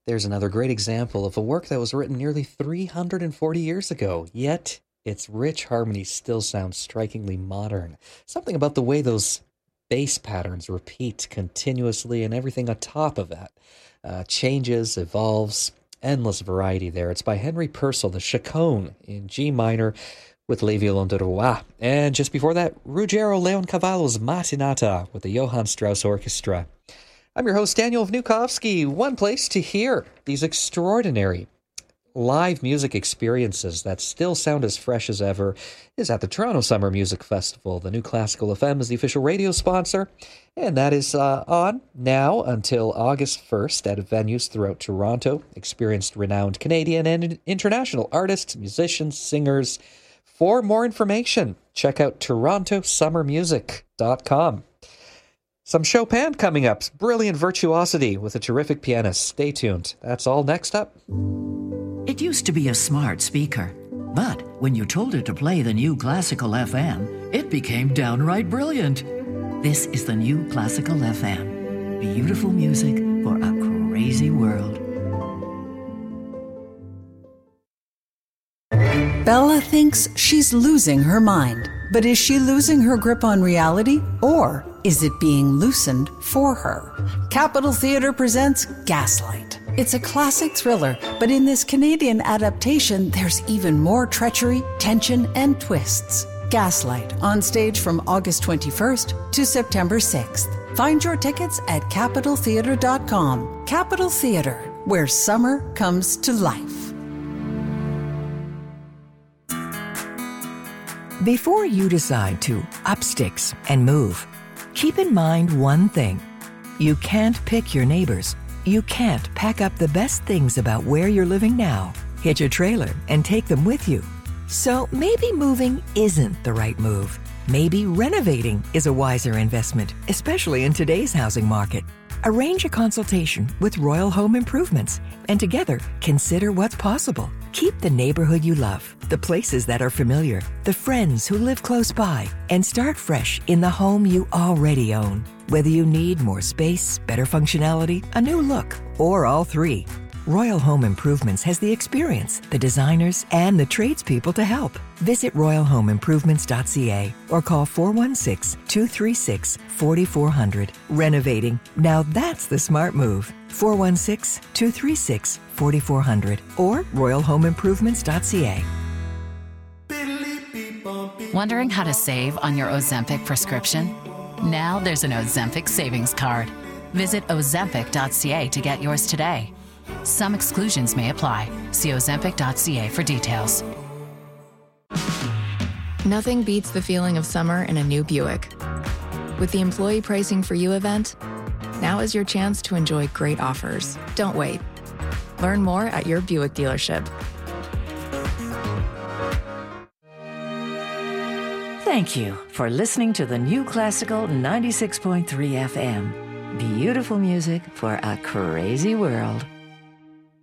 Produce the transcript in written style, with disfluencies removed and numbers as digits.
There's another great example of a work that was written nearly 340 years ago, yet its rich harmonies still sound strikingly modern. Something about the way those bass patterns repeat continuously and everything on top of that changes, evolves, endless variety there. It's by Henry Purcell, the Chaconne in G minor with Le Violon de Roi. And just before that, Ruggero Leoncavallo's Mattinata with the Johann Strauss Orchestra. I'm your host, Daniel Vnukovsky. One place to hear these extraordinary live music experiences that still sound as fresh as ever is at the Toronto Summer Music Festival. The New Classical FM is the official radio sponsor, and that is on now until August 1st at venues throughout Toronto. Experienced, renowned Canadian and international artists, musicians, singers. For more information, check out torontosummermusic.com. Some Chopin coming up. Brilliant virtuosity with a terrific pianist. Stay tuned. That's all next up. It used to be a smart speaker, but when you told it to play the new Classical FM, it became downright brilliant. This is the new Classical FM. Beautiful music for a crazy world. Bella thinks she's losing her mind. But is she losing her grip on reality? Or is it being loosened for her? Capitol Theatre presents Gaslight. It's a classic thriller, but in this Canadian adaptation, there's even more treachery, tension, and twists. Gaslight, on stage from August 21st to September 6th. Find your tickets at CapitolTheatre.com. Capitol Theatre, where summer comes to life. Before you decide to up sticks and move, keep in mind one thing. You can't pick your neighbors. You can't pack up the best things about where you're living now, hitch a trailer, and take them with you. So maybe moving isn't the right move. Maybe renovating is a wiser investment, especially in today's housing market. Arrange a consultation with Royal Home Improvements and together consider what's possible. Keep the neighborhood you love, the places that are familiar, the friends who live close by, and start fresh in the home you already own. Whether you need more space, better functionality, a new look, or all three, Royal Home Improvements has the experience, the designers, and the tradespeople to help. Visit royalhomeimprovements.ca or call 416-236-4400. Renovating. Now that's the smart move. 416-236-4400 or royalhomeimprovements.ca. Wondering how to save on your Ozempic prescription? Now there's an Ozempic savings card. Visit ozempic.ca to get yours today. Some exclusions may apply. See ozempic.ca for details. Nothing beats the feeling of summer in a new Buick. With the Employee Pricing for You event, now is your chance to enjoy great offers. Don't wait. Learn more at your Buick dealership. Thank you for listening to the New Classical 96.3 FM. Beautiful music for a crazy world.